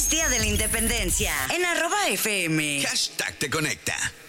Feliz Día de la Independencia en @FM. #te conecta.